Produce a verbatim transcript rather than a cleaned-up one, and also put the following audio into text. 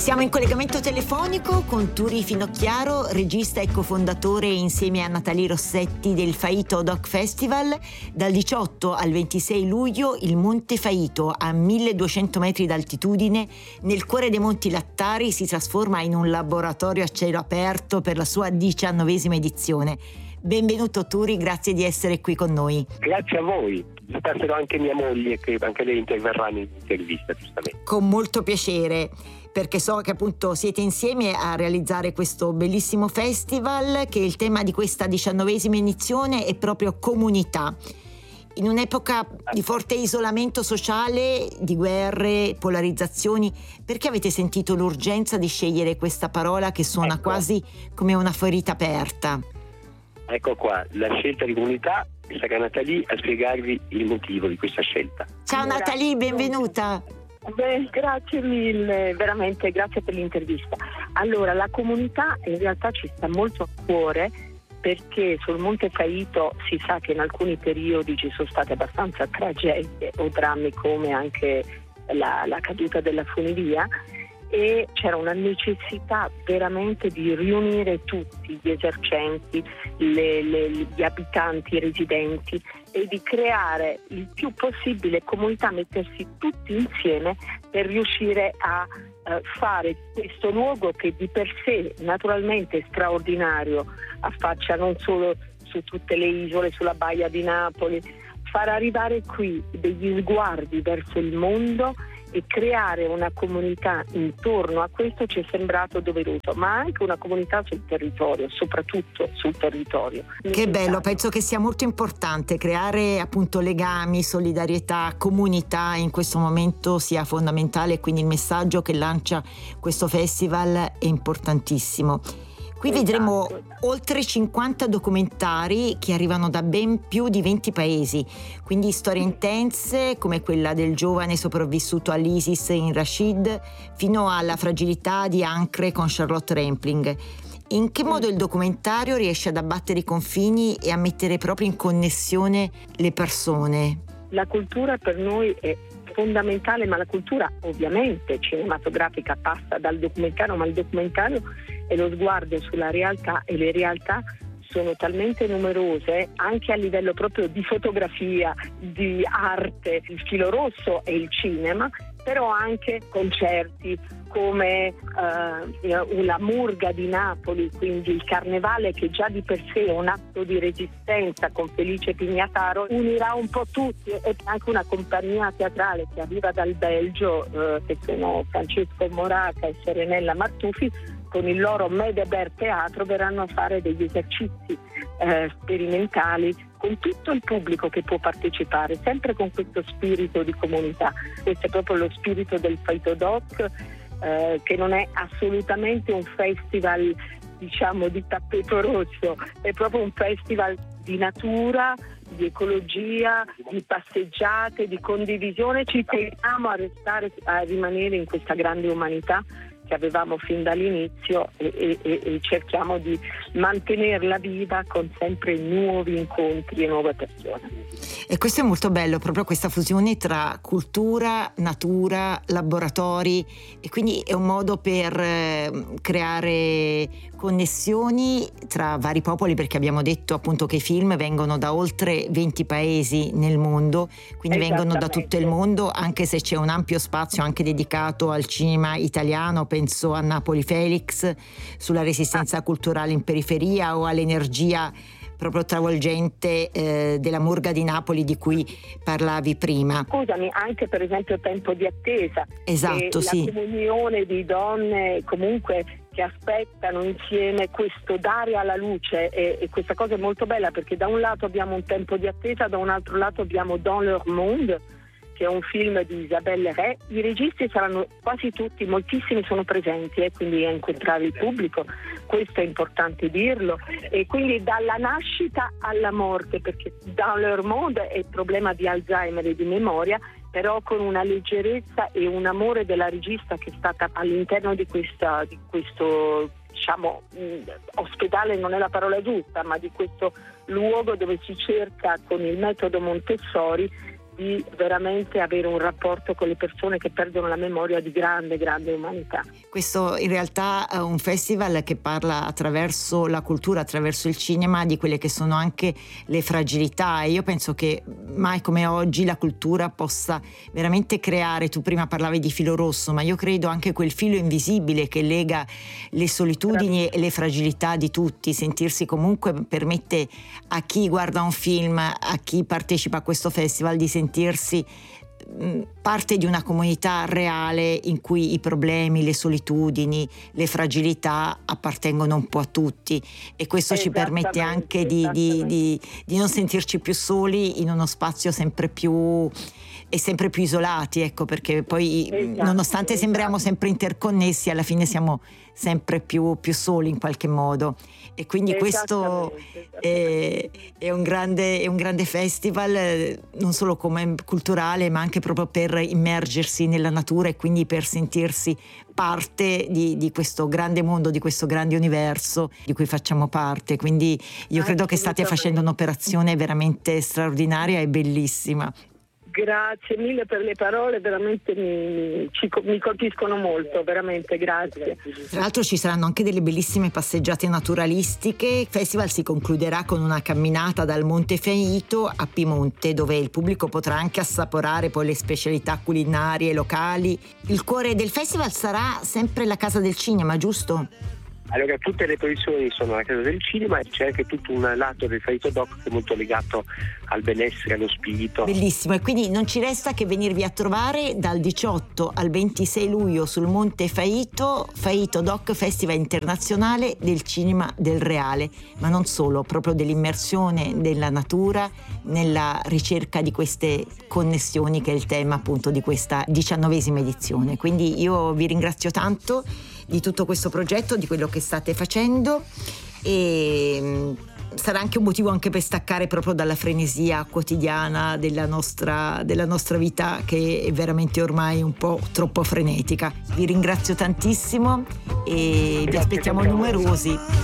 Siamo in collegamento telefonico con Turi Finocchiaro, regista e cofondatore insieme a Natalie Rossetti del Faito Doc Festival. Dal diciotto al ventisei luglio il Monte Faito, a milleduecento metri d'altitudine, nel cuore dei Monti Lattari, si trasforma in un laboratorio a cielo aperto per la sua diciannovesima edizione. Benvenuto Turi, grazie di essere qui con noi. Grazie a voi. Spero anche mia moglie, che anche lei interverrà in intervista, giustamente. Con molto piacere, perché so che appunto siete insieme a realizzare questo bellissimo festival, che il tema di questa diciannovesima edizione è proprio comunità. In un'epoca di forte isolamento sociale, di guerre, polarizzazioni, perché avete sentito l'urgenza di scegliere questa parola che suona ecco. quasi come una ferita aperta? Ecco qua, la scelta di comunità, e sarà Natalie a spiegarvi il motivo di questa scelta. Ciao Natalie, benvenuta. Beh, grazie mille, veramente grazie per l'intervista. Allora, la comunità in realtà ci sta molto a cuore, perché sul Monte Faito si sa che in alcuni periodi ci sono state abbastanza tragedie o drammi, come anche la, la caduta della funivia, e c'era una necessità veramente di riunire tutti gli esercenti, le, le, gli abitanti, i residenti, e di creare il più possibile comunità, mettersi tutti insieme per riuscire a eh, fare questo luogo che di per sé naturalmente è straordinario, affaccia non solo su tutte le isole, sulla Baia di Napoli, far arrivare qui degli sguardi verso il mondo e creare una comunità intorno a questo ci è sembrato doveroso, ma anche una comunità sul territorio, soprattutto sul territorio. Che bello, penso che sia molto importante creare appunto legami, solidarietà, comunità, in questo momento sia fondamentale, quindi il messaggio che lancia questo festival è importantissimo. Qui esatto. vedremo oltre cinquanta documentari che arrivano da ben più di venti paesi, quindi storie intense come quella del giovane sopravvissuto all'ISIS in Rashid, fino alla fragilità di Ancre con Charlotte Rampling. In che modo il documentario riesce ad abbattere i confini e a mettere proprio in connessione le persone? La cultura per noi è fondamentale, ma la cultura ovviamente cinematografica passa dal documentario, ma il documentario è lo sguardo sulla realtà, e le realtà sono talmente numerose anche a livello proprio di fotografia, di arte. Il filo rosso è il cinema, però anche concerti come uh, la Murga di Napoli, quindi il carnevale, che già di per sé è un atto di resistenza con Felice Pignataro, unirà un po' tutti, e anche una compagnia teatrale che arriva dal Belgio, uh, che sono Francesco Moraca e Serenella Martufi, con il loro Medeber Teatro verranno a fare degli esercizi eh, sperimentali con tutto il pubblico che può partecipare, sempre con questo spirito di comunità. Questo è proprio lo spirito del Faito Doc, eh, che non è assolutamente un festival, diciamo, di tappeto rosso, è proprio un festival di natura, di ecologia, di passeggiate, di condivisione. Ci teniamo a restare, a rimanere in questa grande umanità che avevamo fin dall'inizio, e, e, e cerchiamo di mantenerla viva con sempre nuovi incontri e nuove persone. E questo è molto bello, proprio questa fusione tra cultura, natura, laboratori, e quindi è un modo per eh, creare connessioni tra vari popoli, perché abbiamo detto appunto che i film vengono da oltre venti paesi nel mondo, quindi vengono da tutto il mondo, anche se c'è un ampio spazio anche dedicato al cinema italiano. Penso a Napoli Felix, sulla resistenza culturale in periferia, o all'energia proprio travolgente eh, della Murga di Napoli di cui parlavi prima. Scusami, anche per esempio Tempo di attesa. Esatto, sì. La comunione di donne comunque che aspettano insieme questo dare alla luce, e, e questa cosa è molto bella, perché da un lato abbiamo un tempo di attesa, da un altro lato abbiamo Dans leur monde, che è un film di Isabelle Rey. I registi saranno quasi tutti, moltissimi sono presenti, e eh, quindi a incontrare il pubblico, questo è importante dirlo. E quindi dalla nascita alla morte, perché Dans leur monde è il problema di Alzheimer e di memoria, però con una leggerezza e un amore della regista che è stata all'interno di questa di questo diciamo mh, ospedale non è la parola giusta, ma di questo luogo dove si cerca con il metodo Montessori di veramente avere un rapporto con le persone che perdono la memoria di grande, grande umanità. Questo in realtà è un festival che parla attraverso la cultura, attraverso il cinema, di quelle che sono anche le fragilità, e io penso che mai come oggi la cultura possa veramente creare, tu prima parlavi di filo rosso, ma io credo anche quel filo invisibile che lega le solitudini e le fragilità di tutti. Sentirsi comunque permette a chi guarda un film, a chi partecipa a questo festival, di sentirsi parte di una comunità reale in cui i problemi, le solitudini, le fragilità appartengono un po' a tutti, e questo ci permette anche di, di, di, di non sentirci più soli in uno spazio sempre più e sempre più isolati, ecco, perché poi esatto, nonostante esatto. sembriamo sempre interconnessi, alla fine siamo sempre più, più soli in qualche modo, e quindi questo è, è, un grande, è un grande festival, non solo come culturale ma anche proprio per immergersi nella natura e quindi per sentirsi parte di, di questo grande mondo, di questo grande universo di cui facciamo parte. Quindi io credo che state facendo un'operazione veramente straordinaria e bellissima. Grazie mille per le parole, veramente mi, ci, mi colpiscono molto, veramente grazie. Tra l'altro ci saranno anche delle bellissime passeggiate naturalistiche. Il festival si concluderà con una camminata dal Monte Faito a Piemonte, dove il pubblico potrà anche assaporare poi le specialità culinarie locali. Il cuore del festival sarà sempre la Casa del Cinema, giusto? Allora, tutte le posizioni sono alla Casa del Cinema, e c'è anche tutto un lato del Faito Doc che è molto legato al benessere, allo spirito. Bellissimo, e quindi non ci resta che venirvi a trovare dal diciotto al ventisei luglio sul Monte Faito, Faito Doc Festival Internazionale del Cinema del Reale, ma non solo, proprio dell'immersione nella natura, nella ricerca di queste connessioni, che è il tema appunto di questa diciannovesima edizione. Quindi io vi ringrazio tanto di tutto questo progetto, di quello che state facendo, e sarà anche un motivo anche per staccare proprio dalla frenesia quotidiana della nostra, della nostra vita, che è veramente ormai un po' troppo frenetica. Vi ringrazio tantissimo e vi aspettiamo numerosi.